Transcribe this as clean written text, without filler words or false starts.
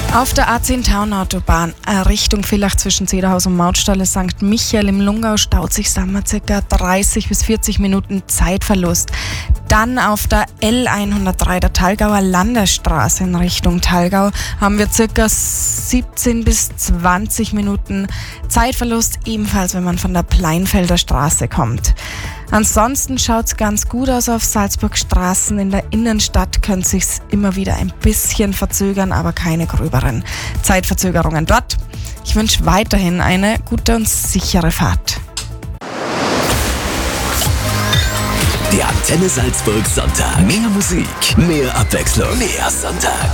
Auf der A10 Taunautobahn Richtung Villach zwischen Zederhaus und Mautstalle St. Michael im Lungau staut sich ca. 30 bis 40 Minuten Zeitverlust. Dann auf der L103 der Thalgauer Landesstraße in Richtung Thalgau haben wir ca. 17 bis 20 Minuten Zeitverlust, ebenfalls wenn man von der Pleinfelder Straße kommt. Ansonsten schaut es ganz gut aus auf Salzburgstraßen. In der Innenstadt könnte es sich immer wieder ein bisschen verzögern, aber keine gröberen Zeitverzögerungen dort. Ich wünsche weiterhin eine gute und sichere Fahrt. Der Antenne Salzburg Sonntag. Mehr Musik, mehr Abwechslung, mehr Sonntag.